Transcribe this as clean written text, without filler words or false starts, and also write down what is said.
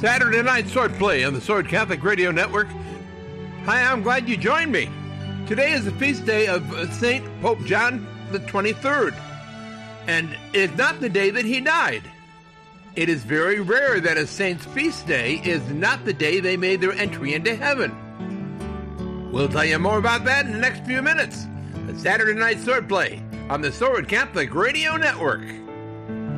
Saturday Night Sword Play on the Sword Catholic Radio Network. Hi, I'm glad you joined me. Today is the feast day of St. Pope John the 23rd, and it's not the day that he died. It is very rare that a saint's feast day is not the day they made their entry into heaven. We'll tell you more about that in the next few minutes. The Saturday Night Sword Play on the Sword Catholic Radio Network.